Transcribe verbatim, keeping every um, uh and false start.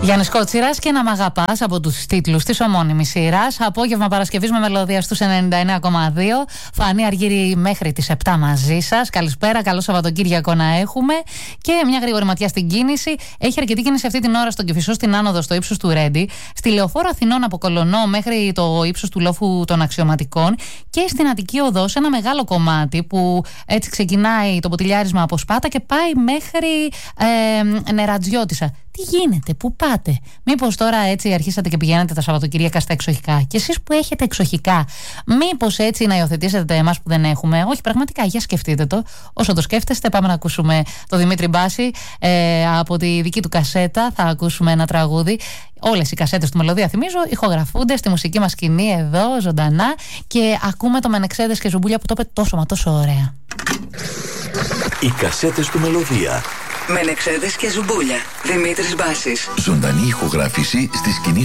Γιάννης Κότσιρας και «Να μ' αγαπάς» από τους τίτλους της ομώνυμης σειράς. Απόγευμα Παρασκευής με μελωδία στους ενενήντα εννέα κόμμα δύο. Φανή Αργύρη μέχρι τις επτά μαζί σας. Καλησπέρα, καλό Σαββατοκύριακο να έχουμε. Και μια γρήγορη ματιά στην κίνηση. Έχει αρκετή κίνηση αυτή την ώρα στον Κηφισό, στην άνοδο στο ύψος του Ρέντι. Στη Λεωφόρο Αθηνών από Κολωνό μέχρι το ύψος του λόφου των Αξιωματικών. Και στην Αττική Οδό σε ένα μεγάλο κομμάτι που έτσι ξεκινάει το ποτηλιάρισμα από Σπάτα και πάει μέχρι ε, Νερατζιώτισσα. Τι γίνεται, πού πάτε? Μήπως τώρα έτσι αρχίσατε και πηγαίνετε τα Σαββατοκυριακά στα εξοχικά? Και εσείς που έχετε εξοχικά, μήπως έτσι να υιοθετήσετε εμάς που δεν έχουμε? Όχι, πραγματικά, για σκεφτείτε το. Όσο το σκέφτεστε, πάμε να ακούσουμε το Δημήτρη Μπάση ε, από τη δική του κασέτα. Θα ακούσουμε ένα τραγούδι. Όλες οι κασέτες του Μελωδία, θυμίζω, ηχογραφούνται στη μουσική μας σκηνή εδώ, ζωντανά. Και ακούμε το Μενεξέδες και Ζουμπούλια που το είπε τόσο μα τόσο ωραία. Οι κασέτες του Μελωδία. Μενεξέδες και Ζουμπούλια. Δημήτρης Μπάσης. Ζωντανή ηχογράφηση στη σκηνή